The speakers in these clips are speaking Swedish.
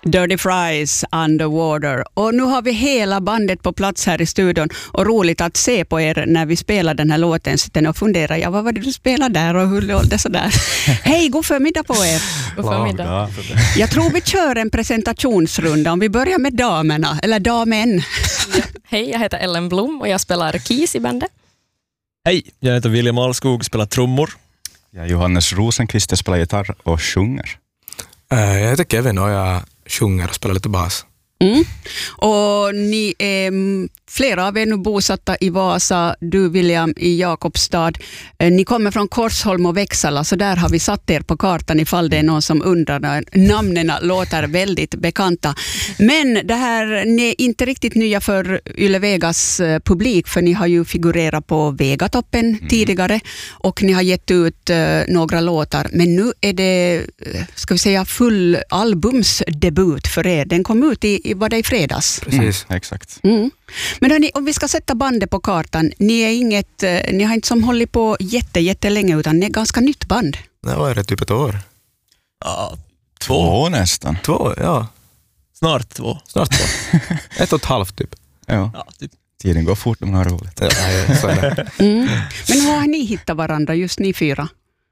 Dirty Fries, Underwater. Och nu har vi hela bandet på plats här i studion. Och roligt att se på er när vi spelar den här låten. Sitter och funderar, vad var det du spelade där och hur låter det sådär? Hej, god förmiddag på er. God förmiddag. Jag tror vi kör en presentationsrunda. Om vi börjar med damerna, eller damen. Ja. Hej, jag heter Ellen Blom och jag spelar keys i bandet. Hej, jag heter William Alskog, spelar trummor. Jag är Johannes Rosenqvist, jag spelar gitarr och sjunger. Jag heter Kevin och jag sjunger och spelar lite bas. Mm. Och ni är flera av er nu bosatta i Vasa, du William i Jakobstad. Ni kommer från Korsholm och Växala, så där har vi satt er på kartan ifall det är någon som undrar. Namnen låter väldigt bekanta. Men det här, ni är inte riktigt nya för Yle Vegas publik, för ni har ju figurerat på Vegatoppen tidigare och ni har gett ut några låtar. Men nu är det, ska vi säga, full albumsdebut för er. Den kom ut var det i fredags? Precis. Exakt. Mm. Men hörni, om vi ska sätta bandet på kartan, ni har inte som hållit på jättelänge, utan ni är ganska nytt band. Det var det typ ett år. Ja, 2 nästan. 2, ja. Snart 2. 1,5 typ. Ja, typ. Tiden går fort om man har roligt. Ja, så är det. Men hur har ni hittat varandra, just ni 4?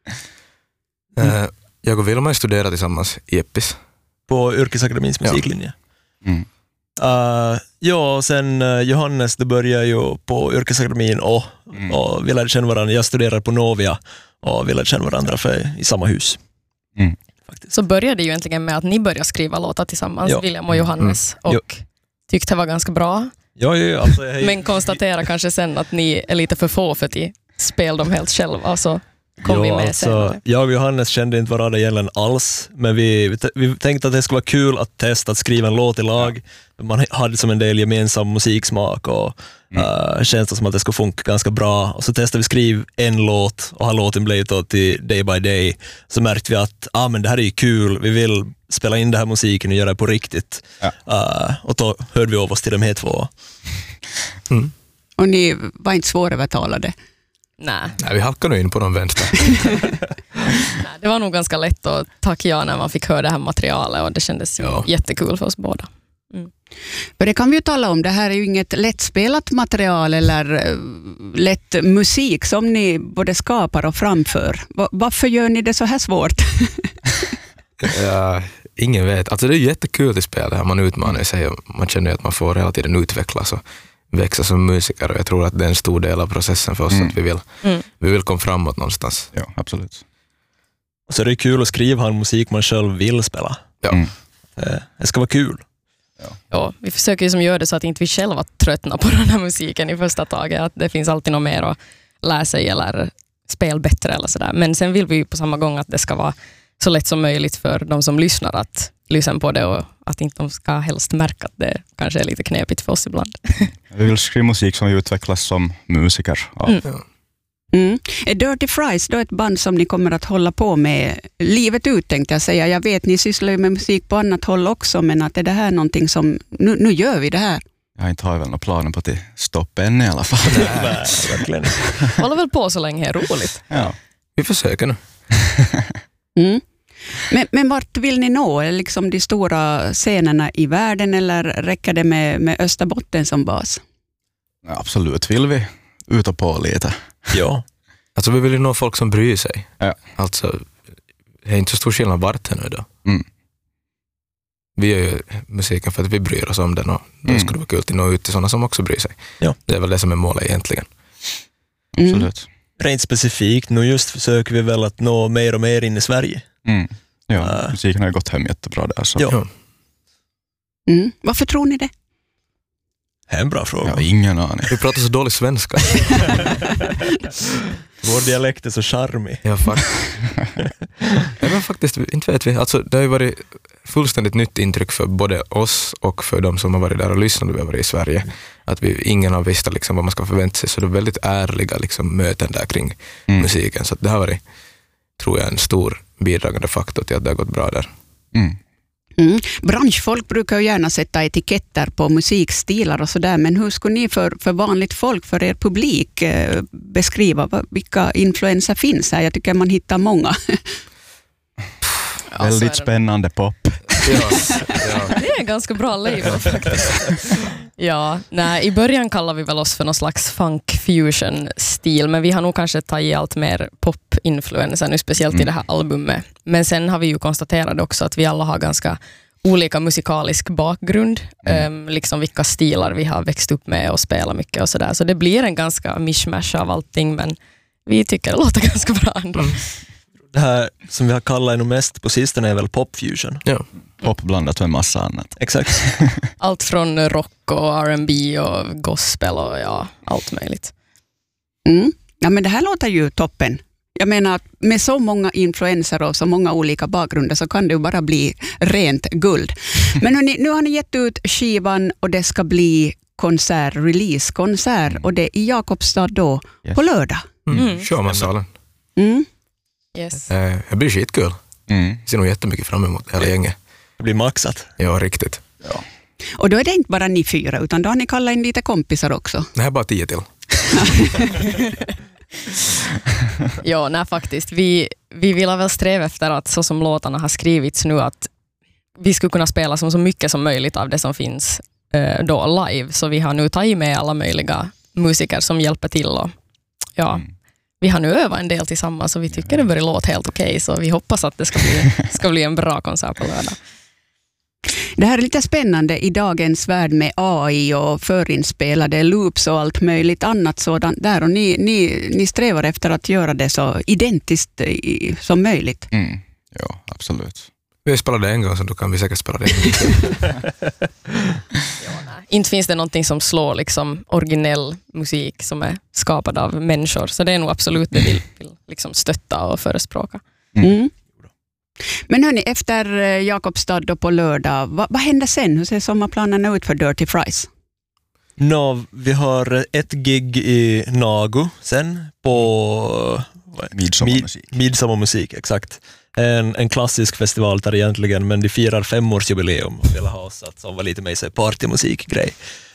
Jag och Wilma studerar tillsammans i Eppis. På Yrkesakademins musiklinje. Ja, och sen Johannes, det började ju på Yrkesakademin och vi lärde känna varandra. Jag studerade på Novia och vi lärde känna varandra i samma hus. Faktiskt. Så började det ju egentligen med att ni började skriva låtar tillsammans, William och Johannes, och tyckte det var ganska bra. Alltså, men konstatera kanske sen att ni är lite för få för att spela dem helt själva, så kom vi med senare. Jag och Johannes kände inte varandra egentligen alls, men vi tänkte att det skulle vara kul att testa att skriva en låt i lag. Man hade som en del gemensam musiksmak och känns det som att det skulle funka ganska bra. Och så testade vi skriva en låt och har låten blivit då till Day by Day. Så märkte vi att men det här är ju kul, vi vill spela in det här musiken och göra det på riktigt. Och då hörde vi av oss till de här 2. Och ni var inte svårövertalade? Nej, vi halkade nog in på någon vänster. Nej, det var nog ganska lätt att tacka ja när man fick höra det här materialet, och det kändes jättekul för oss båda. För det kan vi ju tala om, det här är ju inget lättspelat material eller lätt musik som ni både skapar och framför. Varför gör ni det så här svårt? Ingen vet. Alltså det är jättekul att spela det här, man utmanar sig och man känner att man får hela tiden utvecklas och växa som musiker, och jag tror att det är en stor del av processen för oss att vi vill komma framåt någonstans. Ja, absolut. Och så är det kul att skriva en musik man själv vill spela. Det ska vara kul. Ja, vi försöker ju som göra det så att inte vi själva tröttnar på den här musiken i första taget, att det finns alltid något mer att lära sig eller spela bättre eller sådär. Men sen vill vi ju på samma gång att det ska vara så lätt som möjligt för de som lyssnar att lyssna på det, och att inte de ska helst märka att det kanske är lite knepigt för oss ibland. Vi vill skriva musik som utvecklas som musiker. Är Dirty Fries då ett band som ni kommer att hålla på med livet ut, tänkte jag säga? Jag vet, ni sysslar ju med musik på annat håll också, men att är det här någonting som, nu gör vi det här? Jag inte har väl några planer på att stoppa än i alla fall. Nej, verkligen. Håller väl på så länge det är roligt. Ja. Vi försöker nu. Men vart vill ni nå? Är det liksom de stora scenerna i världen, eller räcker det med Österbotten som bas? Ja, absolut vill vi ut och på lite. Ja. Alltså vi vill ju nå folk som bryr sig. Ja. Alltså, det är inte så stor skillnad vart här nu då. Vi gör ju musiken för att vi bryr oss om den, och då skulle det vara kul att nå ut till sådana som också bryr sig. Ja. Det är väl det som är målet egentligen. Absolut. Rent specifikt, nu just försöker vi väl att nå mer och mer in i Sverige. Ja, musiken har ju gått hem jättebra där. Så. Ja. Varför tror ni det? Det är en bra fråga. Jag har ingen aning. Vi pratar så dålig svenska. Vår dialekt är så charmig. Ja, men faktiskt, inte vet vi. Alltså, det har ju varit fullständigt nytt intryck för både oss och för de som har varit där och lyssnat när vi har varit i Sverige. Att ingen har visst liksom vad man ska förvänta sig. Så det är väldigt ärliga liksom, möten där kring musiken. Så det har varit, tror jag, en stor bidragande faktor till att det har gått bra där. Branschfolk brukar ju gärna sätta etiketter på musikstilar och sådär, men hur skulle ni för vanligt folk, för er publik, beskriva vilka influenser finns här? Jag tycker man hittar många. Väldigt spännande pop. Ja, Det är en ganska bra label faktiskt. Ja, nej, i början kallar vi väl oss för någon slags funk-fusion-stil, men vi har nog kanske tagit allt mer pop-influenser nu, speciellt i det här albumet. Men sen har vi ju konstaterat också att vi alla har ganska olika musikalisk bakgrund, liksom vilka stilar vi har växt upp med och spelat mycket och sådär. Så det blir en ganska mishmash av allting, men vi tycker det låter ganska bra ändå. Det här som vi har kallat ännu mest på sistone är väl popfusion. Ja. Pop blandat med en massa annat. Exakt. Allt från rock och R&B och gospel och ja, allt möjligt. Ja, men det här låter ju toppen. Jag menar, med så många influenser och så många olika bakgrunder så kan det ju bara bli rent guld. Men hörni, nu har ni gett ut skivan och det ska bli releasekonsert och det är i Jakobstad då på lördag. Sjömansalen. Yes. Det blir skitkul. Jag ser nog jättemycket fram emot hela gänget. Det blir maxat. Ja, riktigt. Ja. Och då är det inte bara ni 4 utan då har ni kallat in lite kompisar också. Det här är bara 10 till. Ja, nej faktiskt. Vi vill väl sträva efter att så som låtarna har skrivits nu att vi skulle kunna spela som så mycket som möjligt av det som finns då live. Så vi har nu tagit med alla möjliga musiker som hjälper till och vi har nu övat en del tillsammans och vi tycker det börjar låta helt okej, så vi hoppas att det ska bli en bra konsert på lördag. Det här är lite spännande i dagens värld med AI och förinspelade loops och allt möjligt annat sådant där, och ni strävar efter att göra det så identiskt som möjligt. Ja, absolut. Vi har spelat det en gång så då kan vi säkert spela det. Inte finns det någonting som slår liksom originell musik som är skapad av människor, så det är nog absolut det vi vill liksom stötta och förespråka. Men hörni, efter Jakobstad då på lördag, vad händer sen? Hur ser sommarplanerna ut för Dirty Fries? Vi har ett gig i Nago sen på Midsommarmusik, exakt. En klassisk festival där egentligen, men de firar 5-årsjubileum och vill ha oss att som var lite mer så partymusikgrej.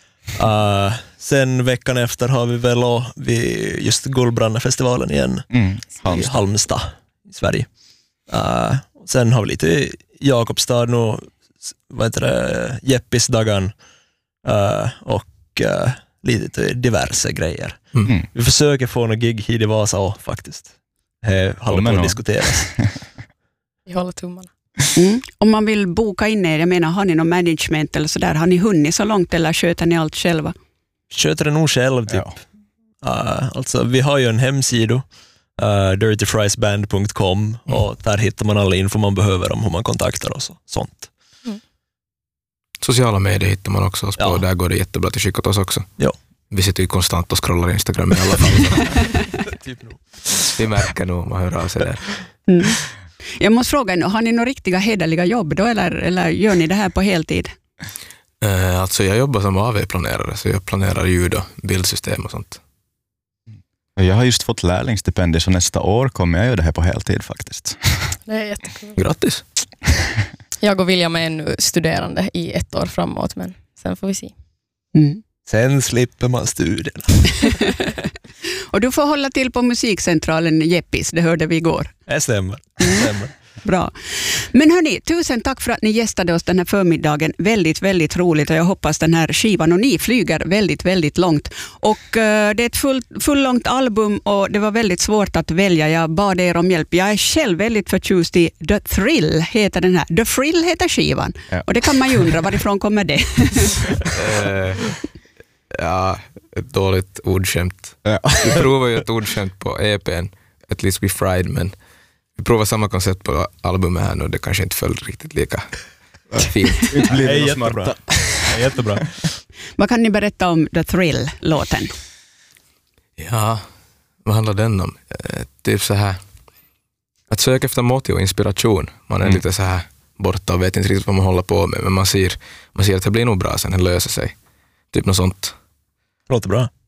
Sen veckan efter har vi väl just Guldbrandfestivalen igen i Halmstad i Sverige. Sen har vi lite Jakobstad nu, Jeppisdagen och lite diverse grejer. Vi försöker få några gig hit i Vasa faktiskt. Det håller på att diskuteras. Vi håller tummarna. Om man vill boka in er, jag menar, har ni någon management eller sådär? Har ni hunnit så långt eller sköter ni allt själva? Sköter det nog själv typ. Alltså, vi har ju en hemsida, dirtyfriesband.com, och där hittar man alla info man behöver om hur man kontaktar oss och sånt. Sociala medier hittar man också oss på, där går det jättebra att skicka åt oss också. Ja. Vi sitter ju konstant och scrollar Instagram i alla fall. Typ nog. Vi märker nog, man hör av sig där. Jag måste fråga, har ni några riktiga hederliga jobb då, eller gör ni det här på heltid? Alltså jag jobbar som AV-planerare, så jag planerar ljud och bildsystem och sånt. Jag har just fått lärlingsstipendier, så nästa år kommer jag göra det här på heltid faktiskt. Det är jättekul. Grattis! Jag och William är ännu studerande i 1 år framåt, men sen får vi se. Sen slipper man studierna. Och du får hålla till på musikcentralen Jeppis, det hörde vi igår. Det stämmer. Bra. Men hörni, tusen tack för att ni gästade oss den här förmiddagen. Väldigt, väldigt roligt, och jag hoppas den här skivan, och ni flyger väldigt, väldigt långt. Och det är ett full-långt album och det var väldigt svårt att välja. Jag bad er om hjälp. Jag är själv väldigt förtjust i The Thrill, heter den här. The Thrill heter skivan. Ja. Och det kan man ju undra, varifrån kommer det? Ett dåligt ordskämt. Vi provar ju ett ordskämt på EPn, At Least We Fried, men vi provar samma koncept på albumet här nu, det kanske inte föll riktigt lika fint. Det är jättebra. Jättebra. Vad kan ni berätta om The Thrill-låten? Ja, vad handlar den om? Typ så här, att söka efter motiv och inspiration. Man är lite så här borta och vet inte riktigt vad man håller på med, men man ser att det blir nog bra sen, det löser sig. Typ något sånt. Låter bra.